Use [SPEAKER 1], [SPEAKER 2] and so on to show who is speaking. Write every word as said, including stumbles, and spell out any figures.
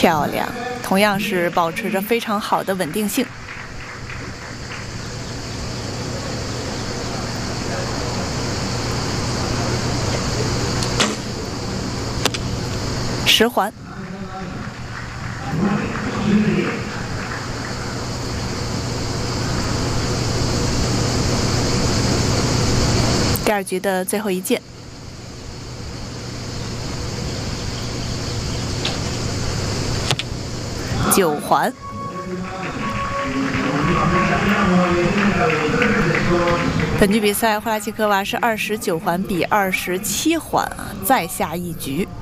[SPEAKER 1] 漂亮，同样是保持着非常好的稳定性。十环。第二局的最后一键。九环。本局比赛，霍拉契科娃是二十九环比二十七环啊，再下一局。